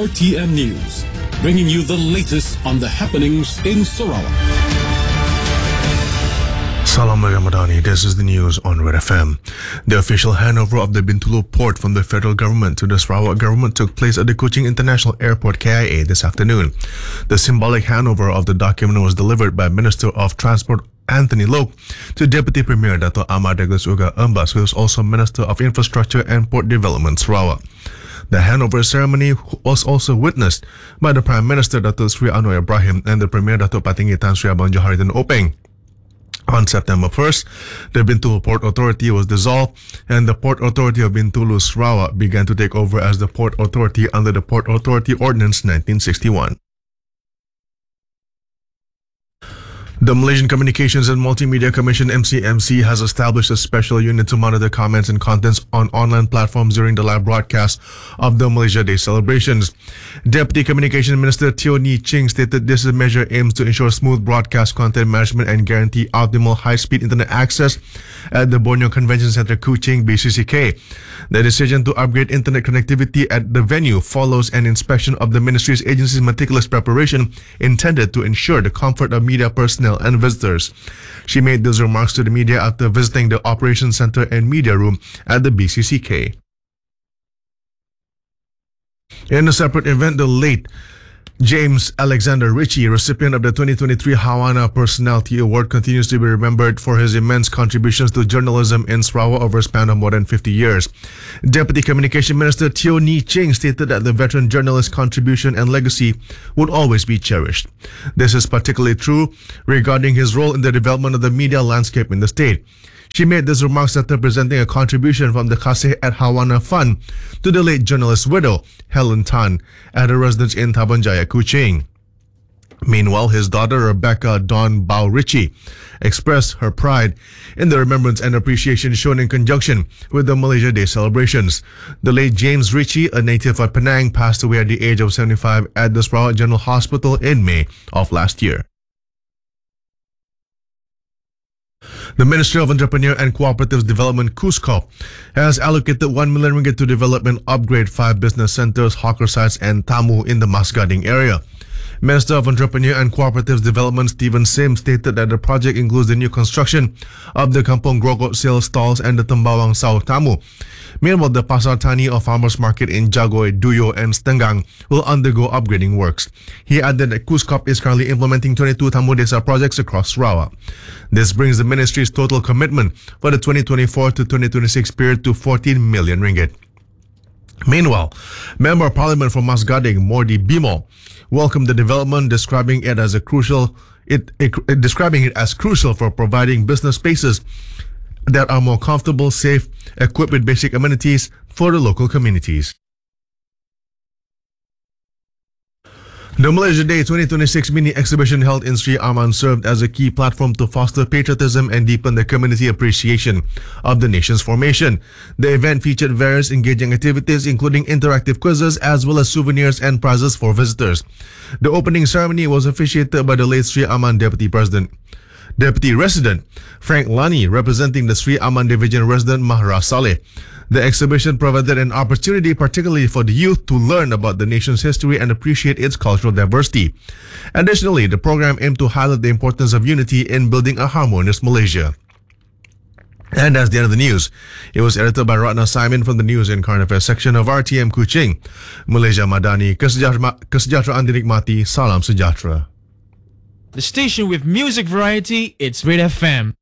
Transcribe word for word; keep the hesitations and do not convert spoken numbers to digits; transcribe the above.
R T M News, bringing you the latest on the happenings in Sarawak. Salam Ramadani, this is the news on Red F M. The official handover of the Bintulu port from the federal government to the Sarawak government took place at the Kuching International Airport K I A this afternoon. The symbolic handover of the document was delivered by Minister of Transport Anthony Loke to Deputy Premier Dato' Ahmad Douglas Uga Umbas, who is also Minister of Infrastructure and Port Development Sarawak. The handover ceremony was also witnessed by the Prime Minister Dato' Sri Anwar Ibrahim and the Premier Dato' Patinggi Tan Sri Abang Johariddin Openg. On September first, the Bintulu Port Authority was dissolved and the Port Authority of Bintulu Sarawak began to take over as the Port Authority under the Port Authority Ordinance nineteen sixty-one. The Malaysian Communications and Multimedia Commission M C M C has established a special unit to monitor comments and contents on online platforms during the live broadcast of the Malaysia Day celebrations. Deputy Communication Minister Teo Ni Ching stated this measure aims to ensure smooth broadcast content management and guarantee optimal high-speed internet access at the Borneo Convention Centre Kuching B C C K. The decision to upgrade internet connectivity at the venue follows an inspection of the ministry's agency's meticulous preparation intended to ensure the comfort of media personnel and visitors. She made those remarks to the media after visiting the Operations Center and Media Room at the B C C K. In a separate event, the late James Alexander Ritchie, recipient of the twenty twenty-three Hawana Personality Award, continues to be remembered for his immense contributions to journalism in Sarawak over a span of more than fifty years. Deputy Communication Minister Teo Ni Ching stated that the veteran journalist's contribution and legacy would always be cherished. This is particularly true regarding his role in the development of the media landscape in the state. She made these remarks after presenting a contribution from the Kasih at Hawana Fund to the late journalist's widow, Helen Tan, at her residence in Tabanjaya, Kuching. Meanwhile, his daughter, Rebecca Dawn Bao Ritchie, expressed her pride in the remembrance and appreciation shown in conjunction with the Malaysia Day celebrations. The late James Ritchie, a native of Penang, passed away at the age of seventy-five at the Sarawak General Hospital in May of last year. The Ministry of Entrepreneur and Cooperative Development, KUSCOP, has allocated one million ringgit to develop and upgrade five business centers, hawker sites, and tamu in the Mas Gading area. Minister of Entrepreneur and Cooperative Development Stephen Sim stated that the project includes the new construction of the Kampong Grogol sales stalls and the Tembawang Sao Tamu. Meanwhile, the Pasar Tani or Farmers Market in Jagoy, Duyo, and Stengang will undergo upgrading works. He added that KUSCOP is currently implementing twenty-two Tamu Desa projects across Sarawak. This brings the ministry's total commitment for the twenty twenty-four to twenty twenty-six period to fourteen million ringgit. Meanwhile, Member of Parliament from Mas Gading, Mordi Bimo, welcomed the development, describing it as a crucial, it, it, describing it as crucial for providing business spaces that are more comfortable, safe, equipped with basic amenities for the local communities. The Malaysia Day twenty twenty-six mini exhibition held in Sri Aman served as a key platform to foster patriotism and deepen the community appreciation of the nation's formation. The event featured various engaging activities, including interactive quizzes as well as souvenirs and prizes for visitors. The opening ceremony was officiated by the late Sri Aman Deputy President. Deputy Resident Frank Lani, representing the Sri Aman Division resident Mahra Saleh. The exhibition provided an opportunity, particularly for the youth, to learn about the nation's history and appreciate its cultural diversity. Additionally, the program aimed to highlight the importance of unity in building a harmonious Malaysia. And that's the end of the news. It was edited by Ratna Simon from the News and Current Affairs section of R T M Kuching. Malaysia Madani, kesejahteraan dinikmati, salam sejahtera. The station with music variety, it's Red F M.